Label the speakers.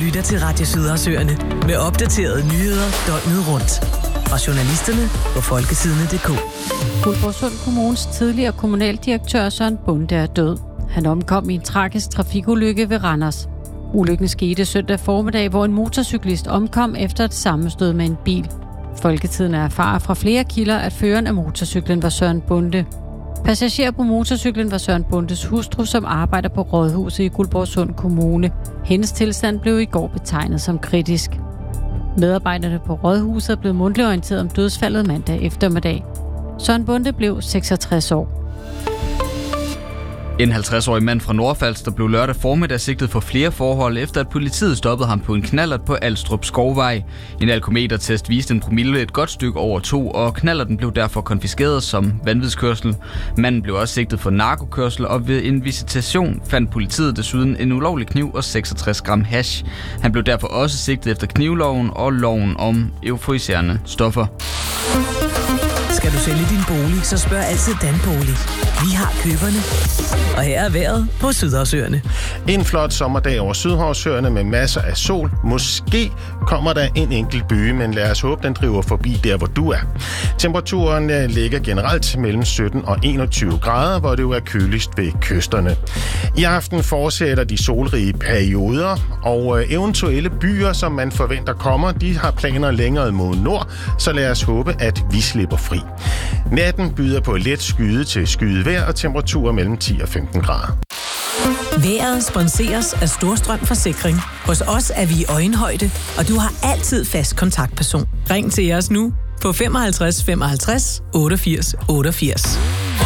Speaker 1: lytter til Radio Sydersøerne med opdaterede nyheder døgnet rundt. Fra journalisterne på folkesidene.dk.
Speaker 2: Guldborgsund Kommunes tidligere kommunaldirektør Søren Bonde er død. Han omkom i en tragisk trafikulykke ved Randers. Ulykken skete søndag formiddag, hvor en motorcyklist omkom efter et sammenstød med en bil. Folketiden erfarer fra flere kilder, at føreren af motorcyklen var Søren Bonde. Passager på motorcyklen var Søren Bondes hustru, som arbejder på rådhuset i Guldborgsund Kommune. Hendes tilstand blev i går betegnet som kritisk. Medarbejderne på rådhuset er blevet mundtligt orienteret om dødsfaldet mandag eftermiddag. Søren Bonde blev 66 år.
Speaker 3: En 50-årig mand fra Nordfalster blev lørdag formiddag sigtet for flere forhold, efter at politiet stoppede ham på en knallert på Alstrup Skovvej. En alkometertest viste en promille et godt stykke over 2, og knallerten blev derfor konfiskeret som vanvidskørsel. Manden blev også sigtet for narkokørsel, og ved en visitation fandt politiet desuden en ulovlig kniv og 66 gram hash. Han blev derfor også sigtet efter knivloven og loven om euforiserende stoffer.
Speaker 1: Skal du sælge din bolig, så spørg altid Danbolig. Vi har køberne. Og her er vejret på Sydersøerne.
Speaker 4: En flot sommerdag over Sydhavsøerne med masser af sol. Måske kommer der en enkelt byge, men lad os håbe, den driver forbi der, hvor du er. Temperaturen ligger generelt mellem 17 og 21 grader, hvor det jo er køligst ved kysterne. I aften fortsætter de solrige perioder, og eventuelle byer, som man forventer kommer, de har planer længere mod nord, så lad os håbe, at vi slipper fri. Natten byder på let skyde til skydevejr og temperaturer mellem 10 og 15 grader.
Speaker 1: Vejret sponseres af Storstrøm Forsikring. Hos os er vi i øjenhøjde, og du har altid fast kontaktperson. Ring til os nu på 55 55 88 88.